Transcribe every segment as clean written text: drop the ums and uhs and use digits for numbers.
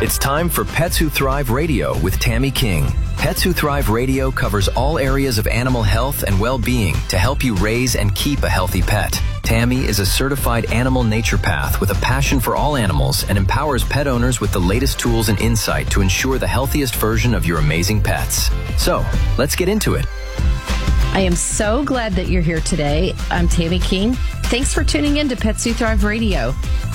It's time for Pets Who Thrive Radio with Tammy King. Pets Who Thrive Radio covers all areas of animal health and well-being to help you raise and keep a healthy pet. Tammy is a certified animal naturopath with a passion for all animals and empowers pet owners with the latest tools and insight to ensure the healthiest version of your amazing pets. So, let's get into it. I am so glad that you're here today. I'm Tammy King. Thanks for tuning in to Pets Who Thrive Radio.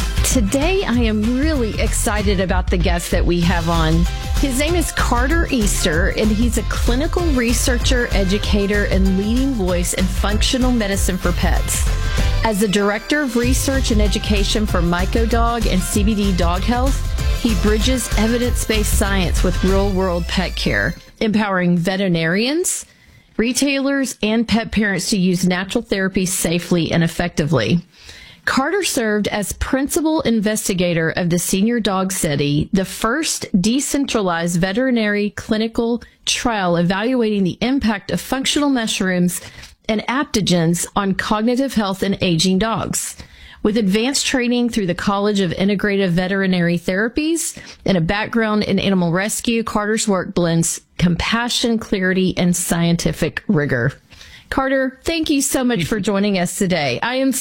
Today, I am really excited about the guest that we have on. His name is Carter Easter, and he's a clinical researcher, educator, and leading voice in functional medicine for pets. As the Director of Research and Education for MycoDog and CBD Dog Health, he bridges evidence-based science with real-world pet care, empowering veterinarians, retailers, and pet parents to use natural therapies safely and effectively. Carter served as principal investigator of the Senior Dog Study, the first decentralized veterinary clinical trial evaluating the impact of functional mushrooms and adaptogens on cognitive health in aging dogs. With advanced training through the College of Integrative Veterinary Therapies and a background in animal rescue, Carter's work blends compassion, clarity, and scientific rigor. Carter, thank you so much for joining us today. I'm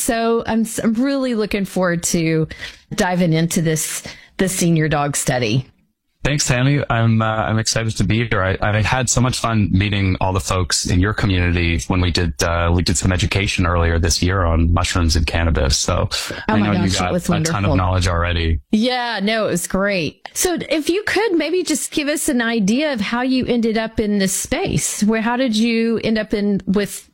really looking forward to diving into the Senior Dog Study. Thanks, Tammy. I'm excited to be here. I had so much fun meeting all the folks in your community when we did some education earlier this year on mushrooms and cannabis. So I know you got a ton of knowledge already. Yeah, no, it was great. So if you could maybe just give us an idea of how you ended up in this space. How did you end up with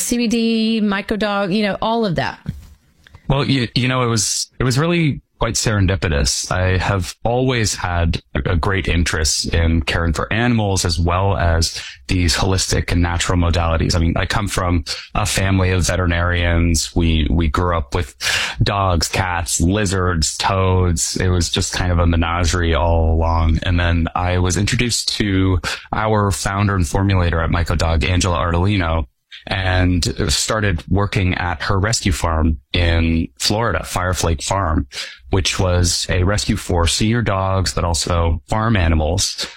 CBD, MycoDog, all of that? Well, it was really quite serendipitous. I have always had a great interest in caring for animals as well as these holistic and natural modalities. I mean, I come from a family of veterinarians. We grew up with dogs, cats, lizards, toads. It was just kind of a menagerie all along. And then I was introduced to our founder and formulator at MycoDog, Angela Ardolino, and started working at her rescue farm in Florida, Fireflake Farm, which was a rescue for senior dogs, but also farm animals,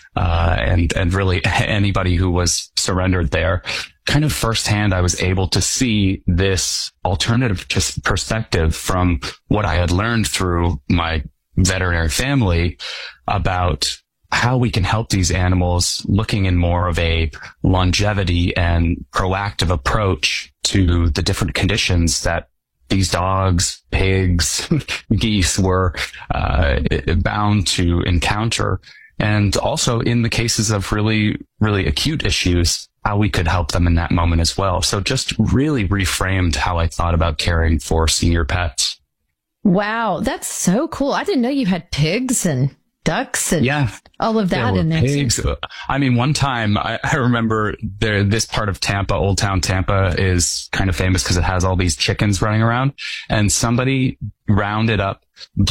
and really anybody who was surrendered there. Kind of firsthand, I was able to see this alternative perspective from what I had learned through my veterinary family about how we can help these animals, looking in more of a longevity and proactive approach to the different conditions that these dogs, pigs, geese were bound to encounter. And also in the cases of really, really acute issues, how we could help them in that moment as well. So just really reframed how I thought about caring for senior pets. Wow, that's so cool. I didn't know you had pigs and ducks and all of that in there. Pigs. I mean, one time I remember this part of Tampa, Old Town Tampa, is kind of famous because it has all these chickens running around, and somebody rounded up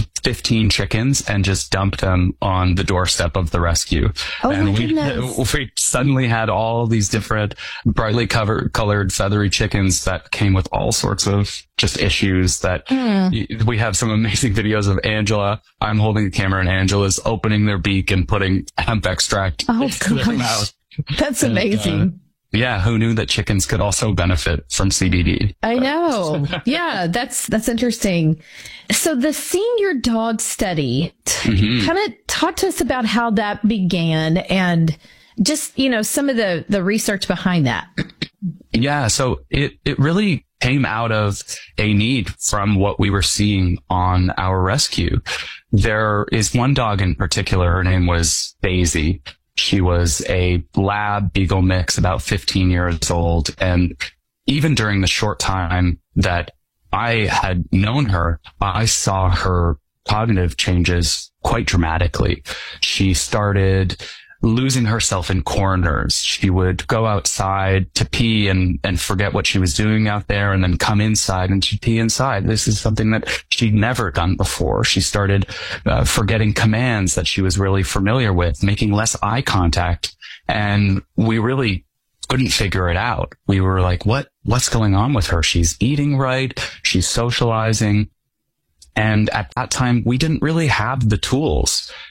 15 chickens and just dumped them on the doorstep of the rescue. Oh, and my goodness. We suddenly had all these different brightly colored feathery chickens that came with all sorts of just issues that we have some amazing videos of Angela. I'm holding the camera and Angela's opening their beak and putting hemp extract into their mouth. That's amazing. Yeah, who knew that chickens could also benefit from CBD? I know. Yeah, that's interesting. So the Senior Dog Study, kind of talk to us about how that began and just, some of the research behind that. Yeah, so it really came out of a need from what we were seeing on our rescue. There is one dog in particular, her name was Daisy. She was a lab beagle mix, about 15 years old. And even during the short time that I had known her, I saw her cognitive changes quite dramatically. She started losing herself in corners. She would go outside to pee and forget what she was doing out there and then come inside and she'd pee inside. This is something that she'd never done before. She started forgetting commands that she was really familiar with, making less eye contact. And we really couldn't figure it out. We were like, what's going on with her? She's eating right. She's socializing. And at that time, we didn't really have the tools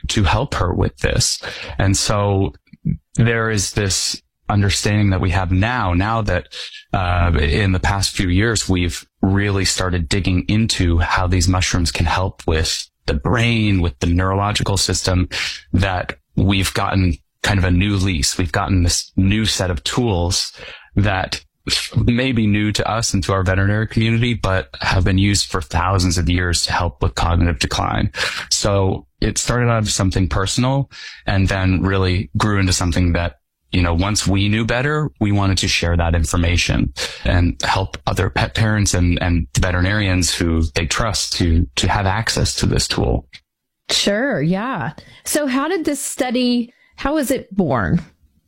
to help her with this. And so there is this understanding that we have now that in the past few years, we've really started digging into how these mushrooms can help with the brain, with the neurological system, that we've gotten kind of a new lease. We've gotten this new set of tools that may be new to us and to our veterinary community, but have been used for thousands of years to help with cognitive decline. So it started out as something personal and then really grew into something that, once we knew better, we wanted to share that information and help other pet parents and veterinarians who they trust to have access to this tool. Sure. Yeah. So how was it born?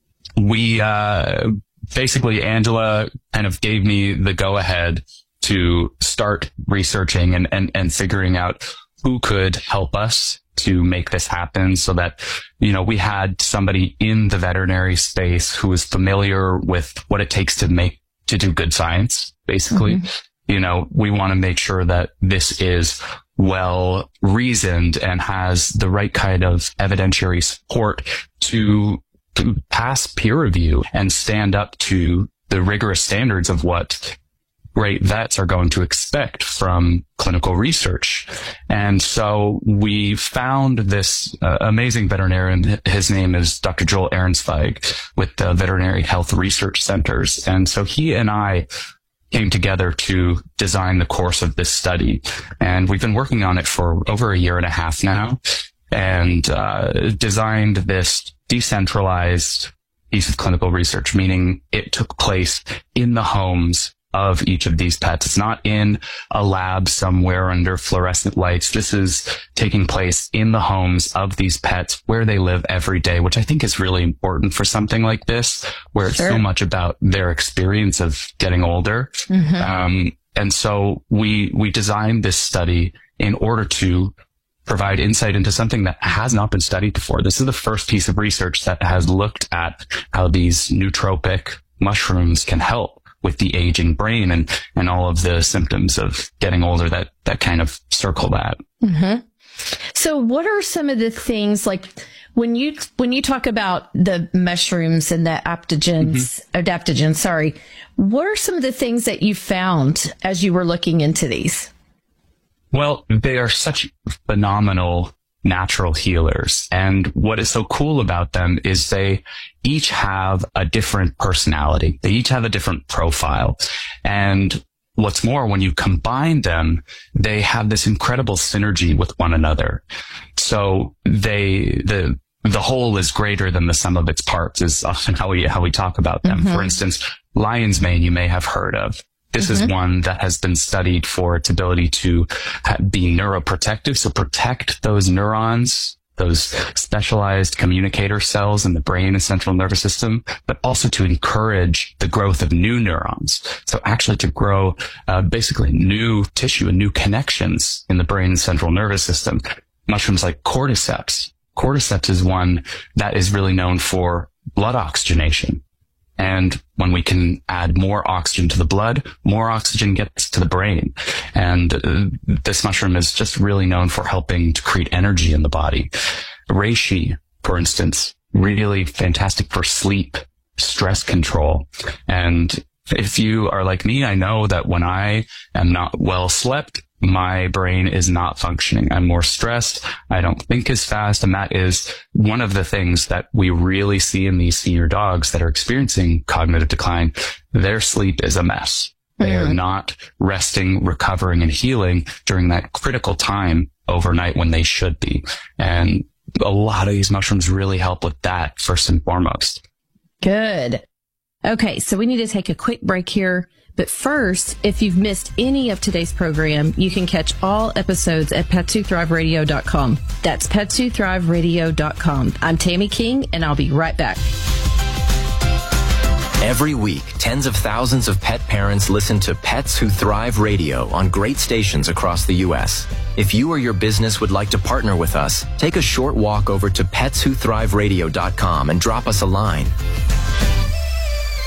We, basically Angela kind of gave me the go ahead to start researching and figuring out who could help us to make this happen, so that, we had somebody in the veterinary space who was familiar with what it takes to do good science, basically. Mm-hmm. We want to make sure that this is well reasoned and has the right kind of evidentiary support to pass peer review and stand up to the rigorous standards of what great vets are going to expect from clinical research. And so we found this amazing veterinarian. His name is Dr. Joel Ehrenzweig with the Veterinary Health Research Centers. And so he and I came together to design the course of this study. And we've been working on it for over a year and a half now, and designed this decentralized piece of clinical research, meaning it took place in the homes of each of these pets. It's not in a lab somewhere under fluorescent lights. This is taking place in the homes of these pets where they live every day, which I think is really important for something like this, where it's so much about their experience of getting older. Mm-hmm. And so we designed this study in order to provide insight into something that has not been studied before. This is the first piece of research that has looked at how these nootropic mushrooms can help with the aging brain and all of the symptoms of getting older that kind of circle that. Mm-hmm. So what are some of the things, like when you talk about the mushrooms and the adaptogens, what are some of the things that you found as you were looking into these? Well, they are such phenomenal natural healers. And what is so cool about them is they each have a different personality. They each have a different profile. And what's more, when you combine them, they have this incredible synergy with one another. So the whole is greater than the sum of its parts is often how we talk about them. Mm-hmm. For instance, lion's mane you may have heard of. This is one that has been studied for its ability to be neuroprotective. So protect those neurons, those specialized communicator cells in the brain and central nervous system, but also to encourage the growth of new neurons. So actually to grow basically new tissue and new connections in the brain and central nervous system. Mushrooms like cordyceps. Cordyceps is one that is really known for blood oxygenation. And when we can add more oxygen to the blood, more oxygen gets to the brain. And this mushroom is just really known for helping to create energy in the body. Reishi, for instance, really fantastic for sleep, stress control. And if you are like me, I know that when I am not well slept, my brain is not functioning. I'm more stressed. I don't think as fast. And that is one of the things that we really see in these senior dogs that are experiencing cognitive decline. Their sleep is a mess. They are not resting, recovering, and healing during that critical time overnight when they should be. And a lot of these mushrooms really help with that first and foremost. Good. Okay, so we need to take a quick break here. But first, if you've missed any of today's program, you can catch all episodes at pets2thriveradio.com. That's pets2thriveradio.com. I'm Tammy King, and I'll be right back. Every week, tens of thousands of pet parents listen to Pets Who Thrive Radio on great stations across the U.S. If you or your business would like to partner with us, take a short walk over to pets2thriveradio.com and drop us a line.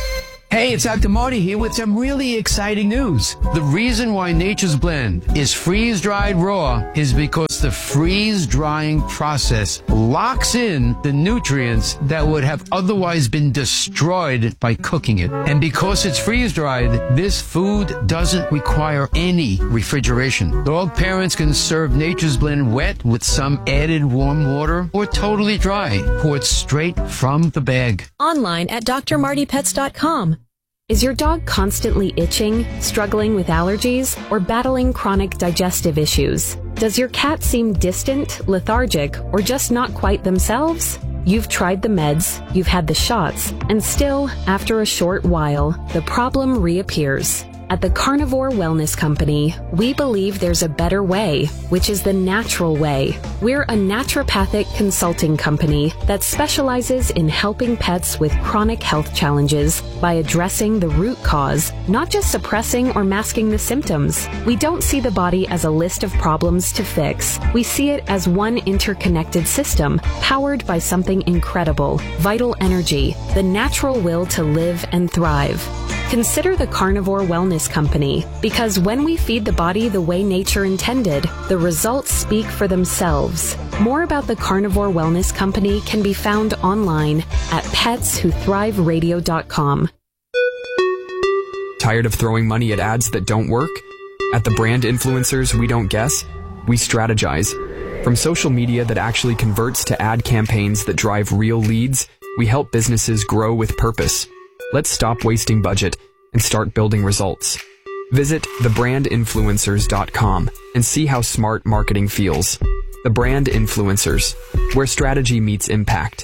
Hey, it's Dr. Marty here with some really exciting news. The reason why Nature's Blend is freeze-dried raw is because the freeze-drying process locks in the nutrients that would have otherwise been destroyed by cooking it. And because it's freeze-dried, this food doesn't require any refrigeration. Dog parents can serve Nature's Blend wet with some added warm water or totally dry, poured straight from the bag. Online at drmartypets.com. Is your dog constantly itching, struggling with allergies, or battling chronic digestive issues? Does your cat seem distant, lethargic, or just not quite themselves? You've tried the meds, you've had the shots, and still, after a short while, the problem reappears. At the Carnivore Wellness Company, we believe there's a better way, which is the natural way. We're a naturopathic consulting company that specializes in helping pets with chronic health challenges by addressing the root cause, not just suppressing or masking the symptoms. We don't see the body as a list of problems to fix. We see it as one interconnected system, powered by something incredible, vital energy, the natural will to live and thrive. Consider the Carnivore Wellness Company, because when we feed the body the way nature intended, the results speak for themselves. More about the Carnivore Wellness Company can be found online at petswhothriveradio.com. Tired of throwing money at ads that don't work? At the Brand Influencers We Don't Guess, we strategize. From social media that actually converts to ad campaigns that drive real leads, we help businesses grow with purpose. Let's stop wasting budget and start building results. Visit thebrandinfluencers.com and see how smart marketing feels. The Brand Influencers, where strategy meets impact.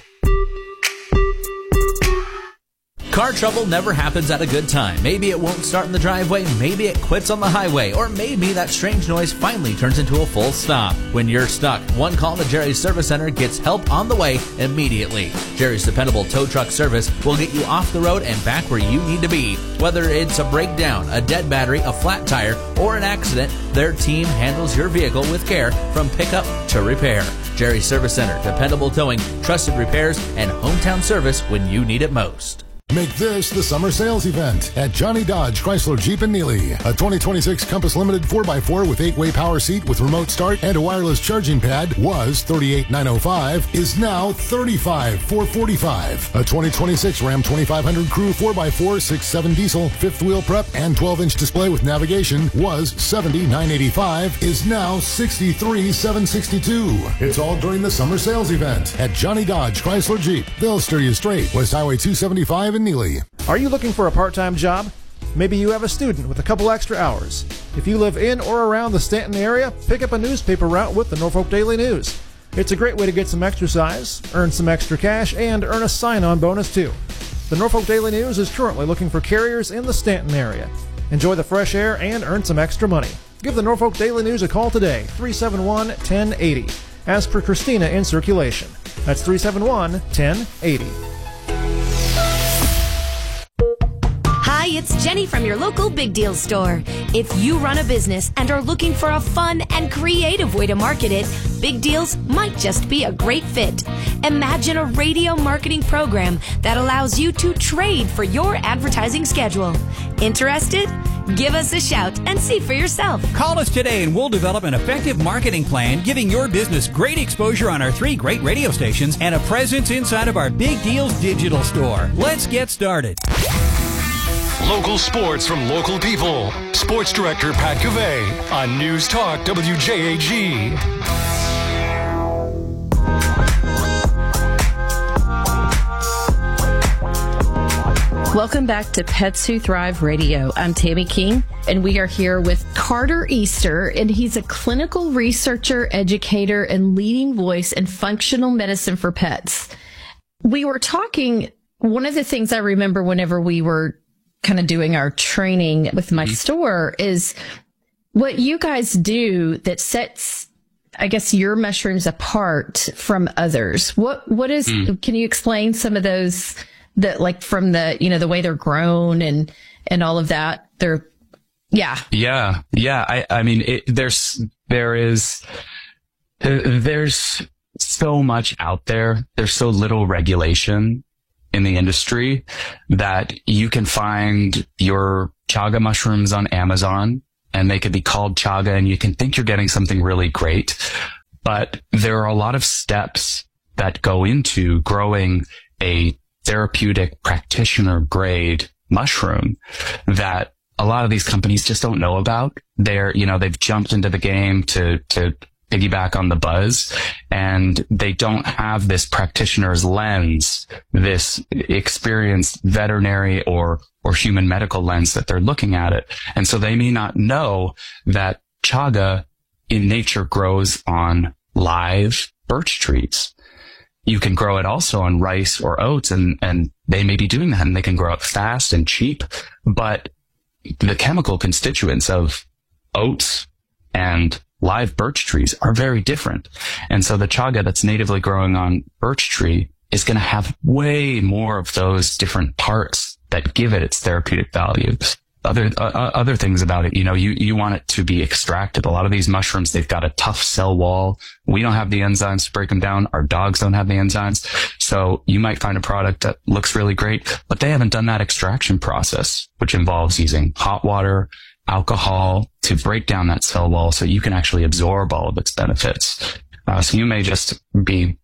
Car trouble never happens at a good time. Maybe it won't start in the driveway, maybe it quits on the highway, or maybe that strange noise finally turns into a full stop. When you're stuck, one call to Jerry's Service Center gets help on the way immediately. Jerry's dependable tow truck service will get you off the road and back where you need to be. Whether it's a breakdown, a dead battery, a flat tire, or an accident, their team handles your vehicle with care from pickup to repair. Jerry's Service Center, dependable towing, trusted repairs, and hometown service when you need it most. Make this the summer sales event at Johnny Dodge Chrysler Jeep in Neely. A 2026 Compass Limited 4x4 with 8-way power seat with remote start and a wireless charging pad was $38,905, is now $35,445. A 2026 Ram 2500 Crew 4x4 6.7 diesel, 5th wheel prep, and 12-inch display with navigation was $70,985, is now $63,762. It's all during the summer sales event at Johnny Dodge Chrysler Jeep. They'll steer you straight. West Highway 275 in Neely. Are you looking for a part-time job? Maybe you have a student with a couple extra hours. If you live in or around the Stanton area, pick up a newspaper route with the Norfolk Daily News. It's a great way to get some exercise, earn some extra cash, and earn a sign-on bonus too. The Norfolk Daily News is currently looking for carriers in the Stanton area. Enjoy the fresh air and earn some extra money. Give the Norfolk Daily News a call today, 371-1080. As per Christina in circulation. That's 371-1080. Hi, it's Jenny from your local Big Deal store. If you run a business and are looking for a fun and creative way to market it, Big Deals might just be a great fit. Imagine a radio marketing program that allows you to trade for your advertising schedule. Interested? Give us a shout and see for yourself. Call us today and we'll develop an effective marketing plan giving your business great exposure on our 3 great radio stations and a presence inside of our Big Deals digital store. Let's get started. Local sports from local people. Sports Director Pat Covey on News Talk WJAG. Welcome back to Pets Who Thrive Radio. I'm Tammy King, and we are here with Carter Easter, and he's a clinical researcher, educator, and leading voice in functional medicine for pets. We were talking, one of the things I remember whenever we were kind of doing our training with my store is what you guys do that sets, I guess, your mushrooms apart from others. What is, can you explain some of those that, like, from the, you know, the way they're grown and all of that? Yeah. I mean, there's so much out there. There's so little regulation. in the industry that you can find your chaga mushrooms on Amazon and they could be called chaga and you can think you're getting something really great. But there are a lot of steps that go into growing a therapeutic practitioner grade mushroom that a lot of these companies just don't know about. They've jumped into the game to piggyback on the buzz, and they don't have this practitioner's lens, this experienced veterinary or human medical lens that they're looking at it. And so they may not know that chaga in nature grows on live birch trees. You can grow it also on rice or oats, and they may be doing that, and they can grow up fast and cheap, but the chemical constituents of oats and live birch trees are very different. And so the chaga that's natively growing on birch tree is going to have way more of those different parts that give it its therapeutic value. Other things about it, you want it to be extracted. A lot of these mushrooms, they've got a tough cell wall. We don't have the enzymes to break them down. Our dogs don't have the enzymes. So you might find a product that looks really great, but they haven't done that extraction process, which involves using hot water, alcohol to break down that cell wall so you can actually absorb all of its benefits. So you may just be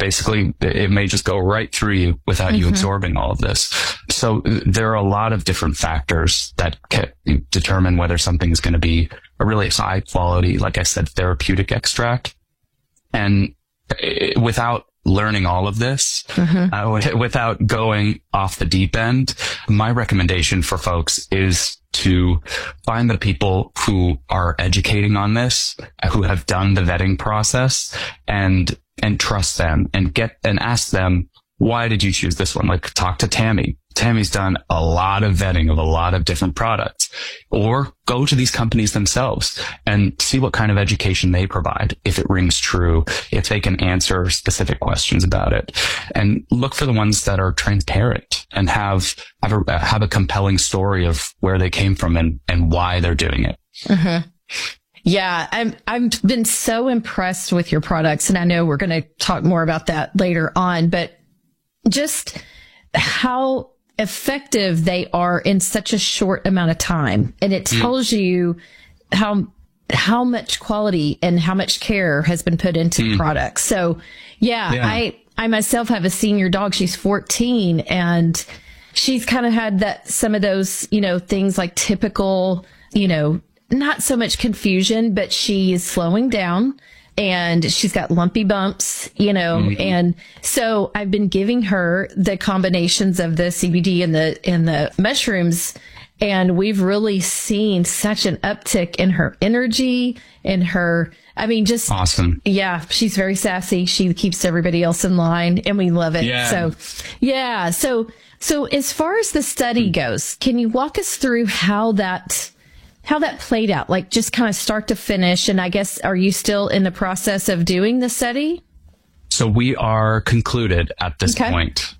it may just go right through you without you absorbing all of this. So there are a lot of different factors that can determine whether something is going to be a really high quality, like I said, therapeutic extract. And without learning all of this, without going off the deep end, my recommendation for folks is to find the people who are educating on this, who have done the vetting process, and trust them and ask them, why did you choose this one? Like, talk to Tammy. Tammy's done a lot of vetting of a lot of different products. Or go to these companies themselves and see what kind of education they provide, if it rings true, if they can answer specific questions about it. And look for the ones that are transparent and have a compelling story of where they came from and why they're doing it. Mm-hmm. Yeah, I've been so impressed with your products, and I know we're going to talk more about that later on, but just how effective they are in such a short amount of time. And it tells you how much quality and how much care has been put into the product. So yeah. I myself have a senior dog. She's 14, and she's kind of had some of those, things like typical, not so much confusion, but she is slowing down and she's got lumpy bumps, and so I've been giving her the combinations of the CBD and the mushrooms, and we've really seen such an uptick in her energy, just awesome. Yeah. She's very sassy. She keeps everybody else in line, and we love it. Yeah. So, yeah. So as far as the study goes, can you walk us through how that played out, like just kind of start to finish? And I guess, are you still in the process of doing the study? So we are concluded at this point.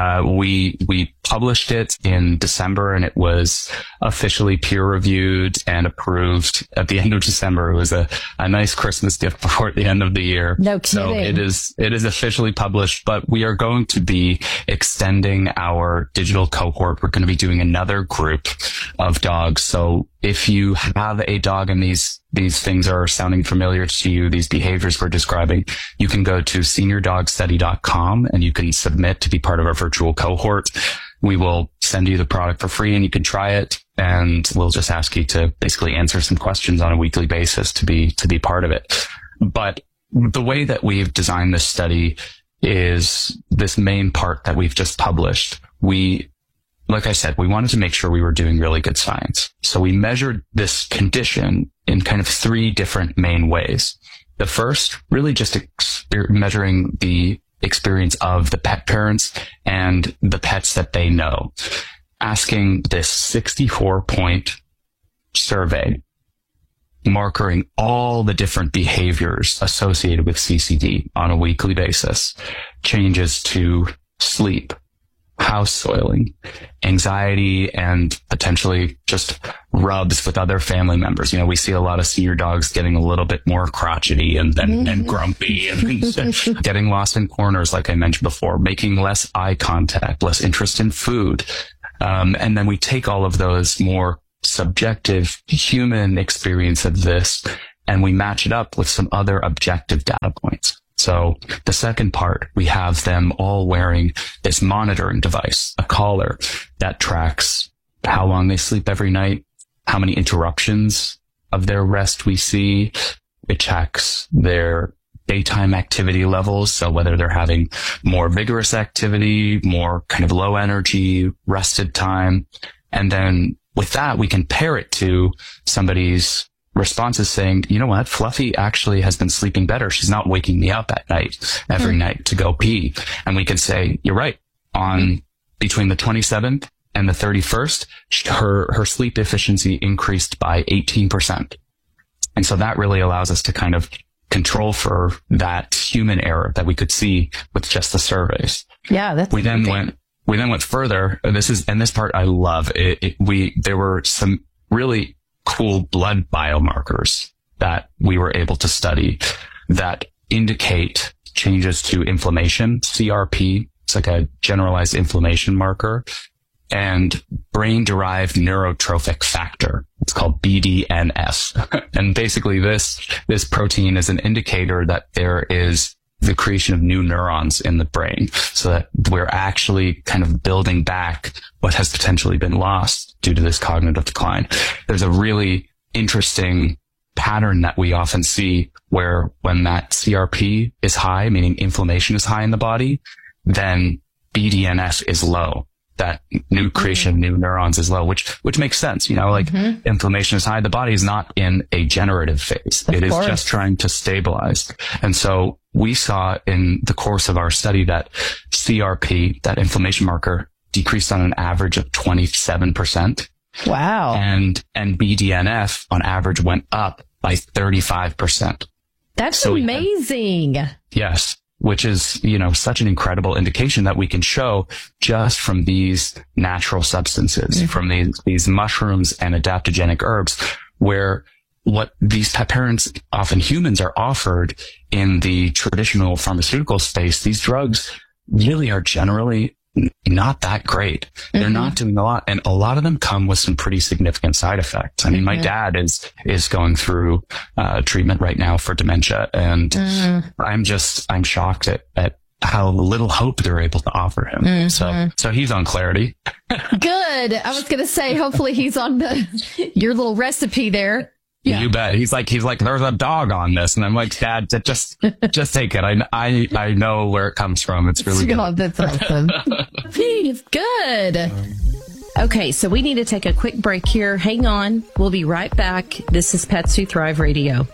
We published it in December, and it was officially peer reviewed and approved at the end of December. It was a nice Christmas gift before the end of the year. No kidding. So it is officially published, but we are going to be extending our digital cohort. We're going to be doing another group of dogs. So if you have a dog and these things are sounding familiar to you, these behaviors we're describing, you can go to seniordogstudy.com and you can submit to be part of our virtual cohort. We will send you the product for free and you can try it. And we'll just ask you to basically answer some questions on a weekly basis to be part of it. But the way that we've designed this study is this main part that we've just published. Like I said, we wanted to make sure we were doing really good science. So we measured this condition in kind of 3 different main ways. The first, really just measuring the experience of the pet parents and the pets that they know. Asking this 64-point survey, marking all the different behaviors associated with CCD on a weekly basis. Changes to sleep, house soiling, anxiety, and potentially just rubs with other family members. We see a lot of senior dogs getting a little bit more crotchety and grumpy and getting lost in corners, like I mentioned before, making less eye contact, less interest in food. And then we take all of those more subjective human experience of this and we match it up with some other objective data points. So the second part, we have them all wearing this monitoring device, a collar that tracks how long they sleep every night, how many interruptions of their rest we see. It checks their daytime activity levels. So whether they're having more vigorous activity, more kind of low energy, rested time. And then with that, we can pair it to somebody's responses saying, you know what, Fluffy actually has been sleeping better. She's not waking me up at night, every night to go pee. And we can say, you're right. On between the 27th and the 31st, her sleep efficiency increased by 18%. And so that really allows us to kind of control for that human error that we could see with just the surveys. Yeah, that's we then went further. This part I love. There were some really cool blood biomarkers that we were able to study that indicate changes to inflammation. CRP, it's like a generalized inflammation marker, and brain-derived neurotrophic factor. It's called BDNF. And basically this protein is an indicator that there is the creation of new neurons in the brain, so that we're actually kind of building back what has potentially been lost due to this cognitive decline. There's a really interesting pattern that we often see where when that CRP is high, meaning inflammation is high in the body, then BDNF is low. That new creation of new neurons is low, which makes sense. Inflammation is high. The body is not in a generative phase. It is just trying to stabilize. And so we saw in the course of our study that CRP, that inflammation marker, decreased on an average of 27%. Wow. And BDNF on average went up by 35%. That's amazing. Yes. Which is, such an incredible indication that we can show just from these natural substances, from these mushrooms and adaptogenic herbs, where what these parents, often humans, are offered in the traditional pharmaceutical space, these drugs really are generally not that great. They're not doing a lot. And a lot of them come with some pretty significant side effects. I mean, my dad is going through treatment right now for dementia. And I'm shocked at how little hope they're able to offer him. So he's on Clarity. Good. I was going to say, hopefully he's on your little recipe there. Yeah. You bet. He's like, there's a dog on this. And I'm like, Dad, just take it. I know where it comes from. It's really good. That's awesome. Good. Okay. So we need to take a quick break here. Hang on. We'll be right back. This is Pets Who Thrive Radio.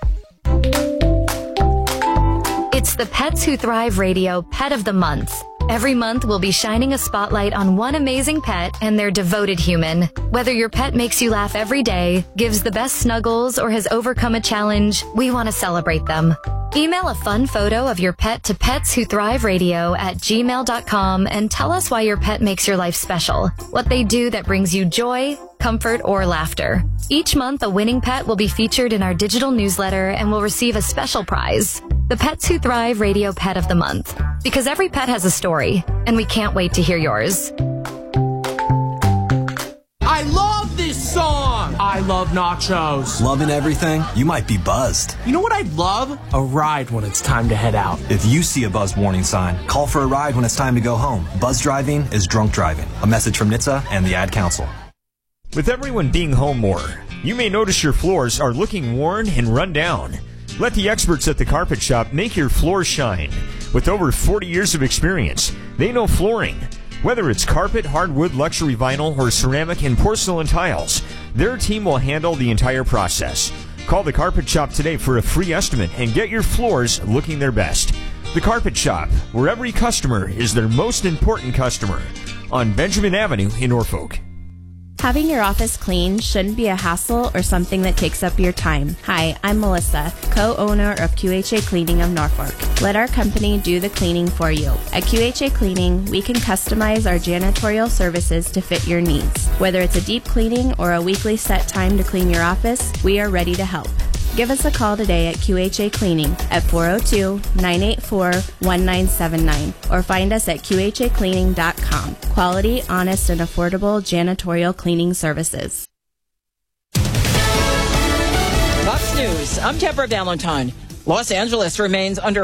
It's the Pets Who Thrive Radio Pet of the Month. Every month, we'll be shining a spotlight on one amazing pet and their devoted human. Whether your pet makes you laugh every day, gives the best snuggles, or has overcome a challenge, we want to celebrate them. Email a fun photo of your pet to petswhothriveradio@gmail.com and tell us why your pet makes your life special, what they do that brings you joy, comfort, or laughter. Each month, a winning pet will be featured in our digital newsletter and will receive a special prize, the Pets Who Thrive Radio Pet of the Month. Because every pet has a story, and we can't wait to hear yours. I love this song! I love nachos. Loving everything? You might be buzzed. You know what I'd love? A ride when it's time to head out. If you see a buzz warning sign, call for a ride when it's time to go home. Buzz driving is drunk driving. A message from NHTSA and the Ad Council. With everyone being home more, you may notice your floors are looking worn and run down. Let the experts at the Carpet Shop make your floors shine. With over 40 years of experience, they know flooring. Whether it's carpet, hardwood, luxury vinyl, or ceramic and porcelain tiles, their team will handle the entire process. Call the Carpet Shop today for a free estimate and get your floors looking their best. The Carpet Shop, where every customer is their most important customer. On Benjamin Avenue in Norfolk. Having your office clean shouldn't be a hassle or something that takes up your time. Hi, I'm Melissa, co-owner of QHA Cleaning of Norfolk. Let our company do the cleaning for you. At QHA Cleaning, we can customize our janitorial services to fit your needs. Whether it's a deep cleaning or a weekly set time to clean your office, we are ready to help. Give us a call today at QHA Cleaning at 402-984-1979 or find us at QHAcleaning.com. Quality, honest, and affordable janitorial cleaning services. Fox News, I'm Deborah Valentine. Los Angeles remains under